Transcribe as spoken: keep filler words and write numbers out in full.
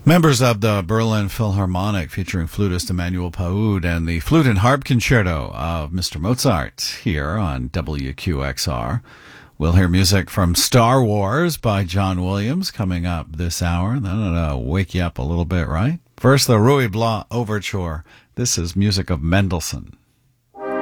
Members of the Berlin Philharmonic featuring flutist Emmanuel Paoud and the Flute and Harp Concerto of Mister Mozart here on W Q X R. We'll hear music from Star Wars by John Williams coming up this hour. That'll wake you up a little bit, right? First, the Ruy Blas Overture. This is music of Mendelssohn.